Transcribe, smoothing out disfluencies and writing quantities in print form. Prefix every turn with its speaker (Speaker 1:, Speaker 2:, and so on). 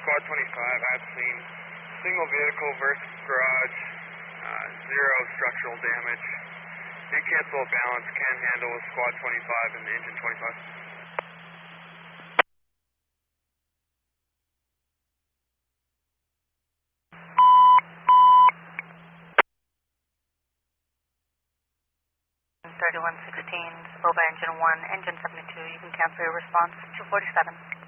Speaker 1: Squad 25, I've seen single vehicle versus garage, zero structural damage. Decancel balance can handle with Squad 25 and the engine 25.
Speaker 2: Boba engine 1, engine 72, you can cancel your response, 247.